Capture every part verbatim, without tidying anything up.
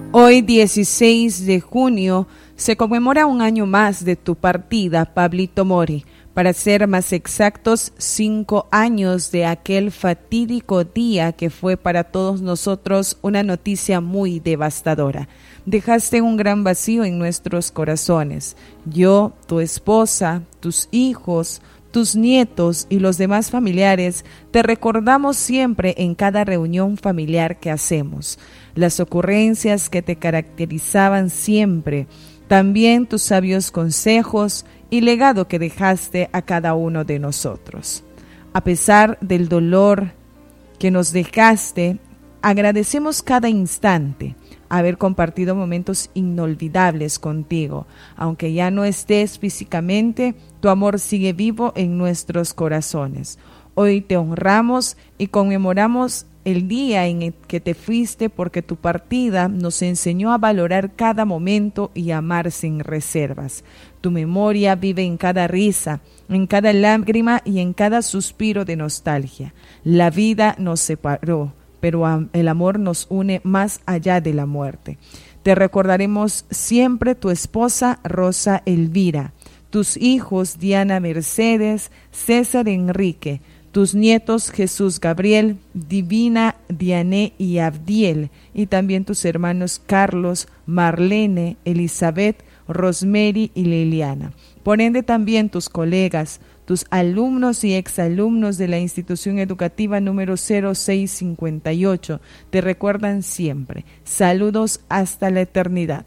Hoy, dieciséis de junio, se conmemora un año más de tu partida, Pablito Mori. Para ser más exactos, cinco años de aquel fatídico día que fue para todos nosotros una noticia muy devastadora. Dejaste un gran vacío en nuestros corazones. Yo, tu esposa, tus hijos, tus nietos y los demás familiares te recordamos siempre en cada reunión familiar que hacemos. Las ocurrencias que te caracterizaban siempre, también tus sabios consejos y legado que dejaste a cada uno de nosotros. A pesar del dolor que nos dejaste, agradecemos cada instante haber compartido momentos inolvidables contigo. Aunque ya no estés físicamente, tu amor sigue vivo en nuestros corazones. Hoy te honramos y conmemoramos el día en el que te fuiste, porque tu partida nos enseñó a valorar cada momento y amar sin reservas. Tu memoria vive en cada risa, en cada lágrima y en cada suspiro de nostalgia. La vida nos separó, pero el amor nos une más allá de la muerte. Te recordaremos siempre tu esposa Rosa Elvira, tus hijos Diana Mercedes, César Enrique, tus nietos Jesús Gabriel, Divina, Diané y Abdiel, y también tus hermanos Carlos, Marlene, Elizabeth, Rosemary y Liliana. Por ende también tus colegas, tus alumnos y exalumnos de la institución educativa número cero seis cincuenta y ocho te recuerdan siempre. Saludos hasta la eternidad.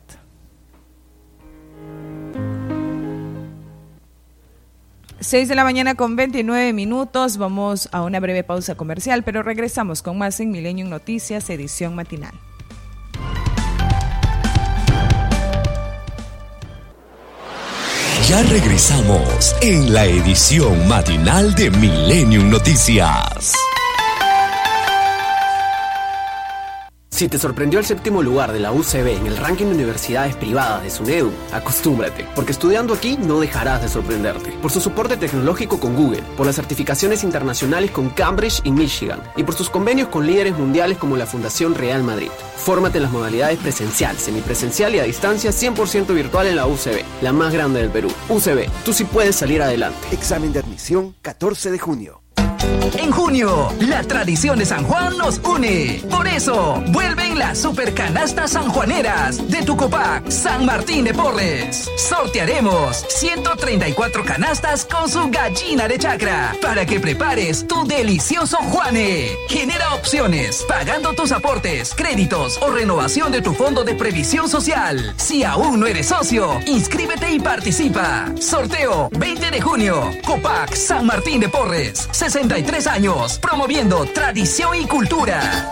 seis de la mañana con veintinueve minutos. Vamos a una breve pausa comercial, pero regresamos con más en Milenio Noticias, edición matinal. Ya regresamos en la edición matinal de Millennium Noticias. Si te sorprendió el séptimo lugar de la U C B en el ranking de universidades privadas de SUNEDU, acostúmbrate, porque estudiando aquí no dejarás de sorprenderte. Por su soporte tecnológico con Google, por las certificaciones internacionales con Cambridge y Michigan, y por sus convenios con líderes mundiales como la Fundación Real Madrid. Fórmate en las modalidades presencial, semipresencial y a distancia cien por ciento virtual en la U C B, la más grande del Perú. U C B, tú sí puedes salir adelante. Examen de admisión catorce de junio. En junio, la tradición de San Juan nos une. Por eso, vuelven las supercanastas sanjuaneras de tu Copac San Martín de Porres. Sortearemos ciento treinta y cuatro canastas con su gallina de chacra para que prepares tu delicioso Juane. Genera opciones pagando tus aportes, créditos o renovación de tu fondo de previsión social. Si aún no eres socio, inscríbete y participa. Sorteo veinte de junio. Copac San Martín de Porres. sesenta y tres años, promoviendo tradición y cultura.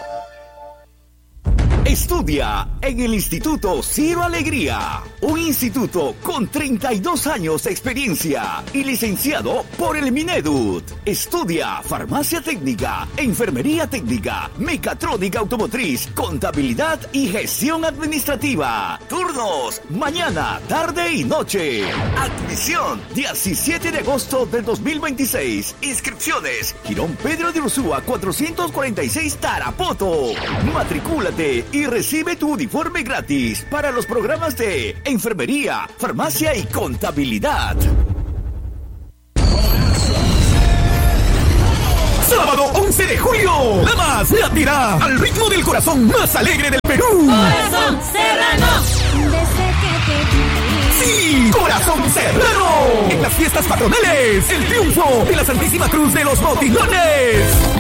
Estudia en el Instituto Ciro Alegría, un instituto con treinta y dos años de experiencia y licenciado por el Mineduc. Estudia farmacia técnica, enfermería técnica, mecatrónica automotriz, contabilidad y gestión administrativa. Turnos mañana, tarde y noche. Admisión diecisiete de agosto del dos mil veintiséis. Inscripciones Girón Pedro de Ursúa cuatrocientos cuarenta y seis Tarapoto. Matricúlate y recibe tu uniforme gratis para los programas de enfermería, farmacia y contabilidad. Sábado once de julio, la más latirá al ritmo del corazón más alegre del Perú. Corazón Serrano. Desde que te vi. Sí, Corazón Serrano. En las fiestas patronales, el triunfo de la Santísima Cruz de los Botilones.